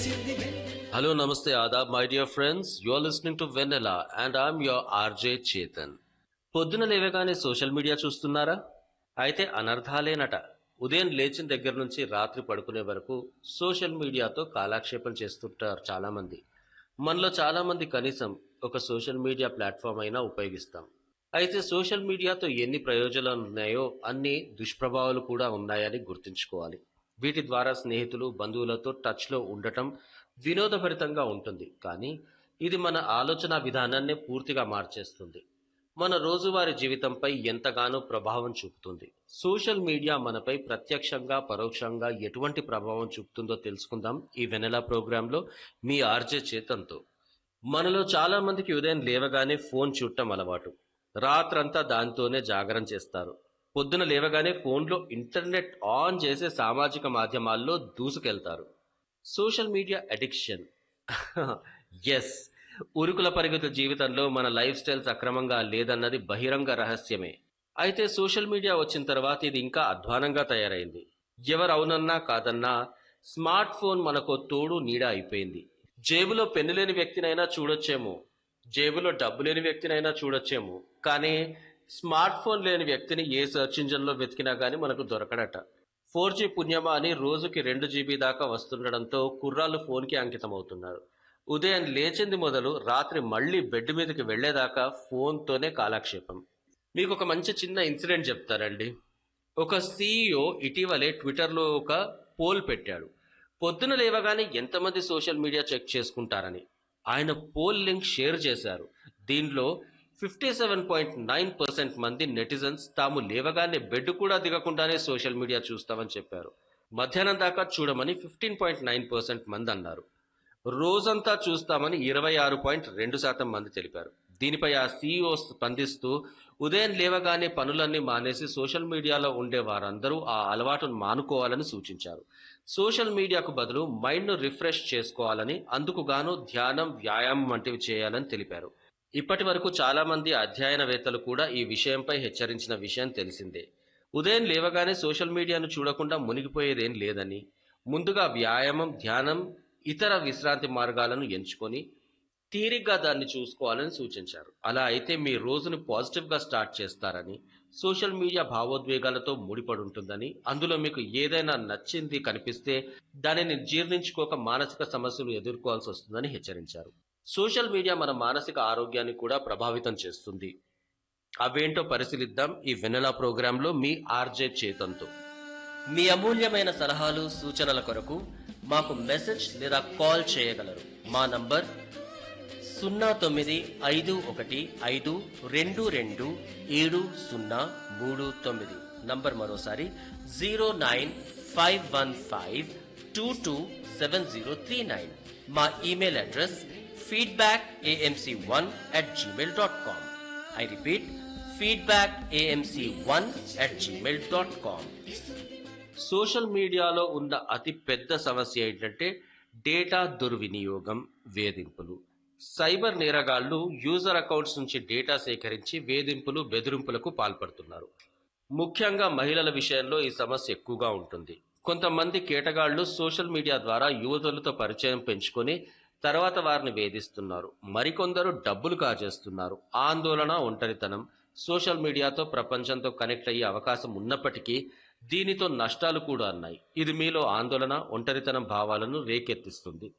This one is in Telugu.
Hello, Namaste, Adab, my dear friends. You are listening to Vanilla and I'm your RJ Chetan. పొద్దున లేవగానే సోషల్ మీడియా చూస్తున్నారా? అయితే అనర్థాలేనట. ఉదయం లేచిన దగ్గర నుంచి రాత్రి పడుకునే వరకు సోషల్ మీడియాతో కాలక్షేపం చేస్తుంటారు చాలామంది. మనలో చాలామంది కనీసం ఒక సోషల్ మీడియా ప్లాట్ఫామ్ అయినా ఉపయోగిస్తాం. అయితే సోషల్ మీడియాతో ఎన్ని ప్రయోజనాలు ఉన్నాయో అన్ని దుష్ప్రభావాలు కూడా ఉన్నాయని గుర్తుంచుకోవాలి. వీటి ద్వారా స్నేహితులు, బంధువులతో టచ్లో ఉండటం వినోదభరితంగా ఉంటుంది. కానీ ఇది మన ఆలోచన విధానాన్నే పూర్తిగా మార్చేస్తుంది. మన రోజువారీ జీవితంపై ఎంతగానో ప్రభావం చూపుతుంది. సోషల్ మీడియా మనపై ప్రత్యక్షంగా, పరోక్షంగా ఎటువంటి ప్రభావం చూపుతుందో తెలుసుకుందాం ఈ వెనెలా ప్రోగ్రాంలో మీ ఆర్జే చేతంతో. మనలో చాలా మందికి ఉదయం లేవగానే ఫోన్ చూడటం అలవాటు. రాత్రంతా దాంతోనే జాగరణ చేస్తారు. పొద్దున లేవగానే ఫోన్లో ఇంటర్నెట్ ఆన్ చేసే సామాజిక మాధ్యమాల్లో దూసుకెళ్తారు. Social media addiction. ఎస్, ఉరుకుల పరిగెత్త జీవితంలో మన లైఫ్ స్టైల్ సక్రమంగా లేదన్నది బహిరంగ రహస్యమే. అయితే సోషల్ మీడియా వచ్చిన తర్వాత ఇది ఇంకా అధ్వానంగా తయారైంది. ఎవరు అవునన్నా కాదన్నా స్మార్ట్ ఫోన్ మనకో తోడు నీడ అయిపోయింది. జేబులో పెన్ను లేని వ్యక్తినైనా చూడొచ్చేమో, జేబులో డబ్బు లేని వ్యక్తినైనా చూడొచ్చేమో, కానీ స్మార్ట్ ఫోన్ లేని వ్యక్తిని ఏ సెర్చ్ ఇంజన్లో వెతికినా కానీ మనకు దొరకడట. 4G పుణ్యమా అని రోజుకి 2 GB దాకా వస్తుండడంతో కుర్రాళ్ళు ఫోన్కి అంకితం అవుతున్నారు. ఉదయం లేచింది మొదలు రాత్రి మళ్ళీ బెడ్ మీదకి వెళ్లేదాకా ఫోన్తోనే కాలక్షేపం. మీకు ఒక మంచి చిన్న ఇన్సిడెంట్ చెప్తారండి. ఒక CEO ఇటీవలే ట్విట్టర్లో ఒక పోల్ పెట్టాడు. పొద్దున లేవగానే ఎంతమంది సోషల్ మీడియా చెక్ చేసుకుంటారని. ఆయన పోల్ లింక్ షేర్ చేశారు. దీనిలో 57.9% మంది నెటిజన్స్ తాము లేవగానే బెడ్ కూడా దిగకుండానే సోషల్ మీడియా చూస్తామని చెప్పారు. మధ్యాహ్నం దాకా చూడమని 15.9% మంది అన్నారు. రోజంతా చూస్తామని 26.2% మంది తెలిపారు. దీనిపై ఆ CEO స్పందిస్తూ, ఉదయం లేవగానే పనులన్నీ మానేసి సోషల్ మీడియాలో ఉండే వారందరూ ఆ అలవాటును మానుకోవాలని సూచించారు. సోషల్ మీడియాకు బదులు మైండ్ను రిఫ్రెష్ చేసుకోవాలని, అందుకు గాను ధ్యానం, వ్యాయామం వంటివి చేయాలని తెలిపారు. ఇప్పటి వరకు చాలా మంది అధ్యయనవేత్తలు కూడా ఈ విషయంపై హెచ్చరించిన విషయం తెలిసిందే. ఉదయం లేవగానే సోషల్ మీడియాను చూడకుండా మునిగిపోయేదేం లేదని, ముందుగా వ్యాయామం, ధ్యానం, ఇతర విశ్రాంతి మార్గాలను ఎంచుకొని తీరిగ్గా దాన్ని చూసుకోవాలని సూచించారు. అలా అయితే మీ రోజును పాజిటివ్గా స్టార్ట్ చేస్తారని, సోషల్ మీడియా భావోద్వేగాలతో ముడిపడి ఉంటుందని, అందులో మీకు ఏదైనా నచ్చింది కనిపిస్తే దానిని జీర్ణించుకోక మానసిక సమస్యలు ఎదుర్కోవాల్సి వస్తుందని హెచ్చరించారు. సోషల్ మీడియా మన మానసిక ఆరోగ్యాన్ని కూడా ప్రభావితం చేస్తుంది. అవేంటో పరిశీలిద్దాం ఈ వెనెలా ప్రోగ్రాంలో మీ ఆర్జే చేతంతో. మీ అమూల్యమైన సలహాలు, సూచనల కొరకు మాకు మెసేజ్ లేదా కాల్ చేయగలరు. మా నంబర్ 0915227039. నంబర్ మరోసారి 09515227039. మా email address feedbackamc1@gmail.com. I repeat, feedbackamc1@gmail.com. Social మీడియాలో ఉన్న అతి పెద్ద సమస్య ఏంటంటే డేటా దుర్వినియోగం, వేధింపులు. సైబర్ నేరగాళ్లు యూజర్ అకౌంట్స్ నుంచి డేటా సేకరించి వేధింపులు, బెదిరింపులకు పాల్పడుతున్నారు. ముఖ్యంగా మహిళల విషయంలో ఈ సమస్య ఎక్కువగా ఉంటుంది. కొంతమంది కేటగాళ్లు సోషల్ మీడియా ద్వారా యువతులతో పరిచయం పెంచుకొని తర్వాత వారిని వేధిస్తున్నారు. మరికొందరు డబ్బులు కాజేస్తున్నారు. ఆందోళన, ఒంటరితనం. సోషల్ మీడియాతో ప్రపంచంతో కనెక్ట్ అయ్యే అవకాశం ఉన్నప్పటికీ దీనితో నష్టాలు కూడా ఉన్నాయి. ఇది మీలో ఆందోళన, ఒంటరితనం భావాలను రేకెత్తిస్తుంది.